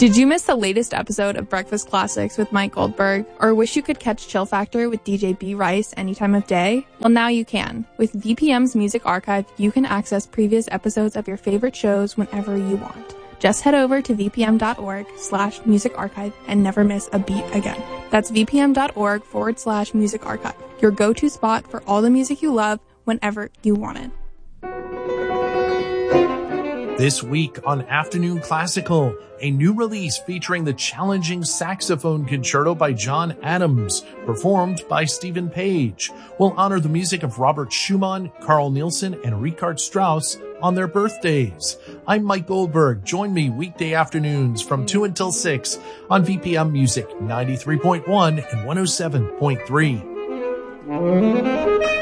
Did you miss the latest episode of Breakfast Classics with Mike Goldberg? Or wish you could catch Chill Factor with DJ B. Rice any time of day? Well, now you can. With VPM's Music Archive, you can access previous episodes of your favorite shows whenever you want. Just head over to vpm.org/music archive and never miss a beat again. That's vpm.org/music archive, your go-to spot for all the music you love whenever you want it. This week on Afternoon Classical, a new release featuring the challenging saxophone concerto by John Adams, performed by Stephen Page. We'll honor the music of Robert Schumann, Carl Nielsen, and Richard Strauss on their birthdays. I'm Mike Goldberg. Join me weekday afternoons from 2 until 6 on VPM Music 93.1 and 107.3.